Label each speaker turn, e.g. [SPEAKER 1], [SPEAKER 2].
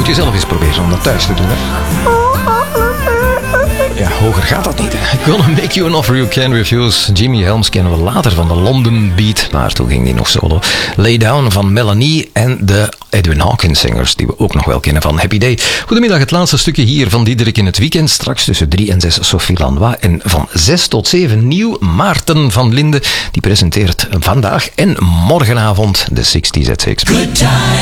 [SPEAKER 1] je zelf eens proberen om dat thuis te doen, hè. Ja, hoger gaat dat niet, hè. Gonna make you an offer you can't refuse. Jimmy Helms kennen we later van de London Beat, maar toen ging die nog solo. Lay Down van Melanie en de Edwin Hawkins Singers, die we ook nog wel kennen van Happy Day. Goedemiddag, het laatste stukje hier van Diederik in het weekend. Straks tussen 3 en 6 Sophie Lanois. En van 6 tot 7 nieuw Maarten van Linde. Die presenteert vandaag en morgenavond de 60s at 6.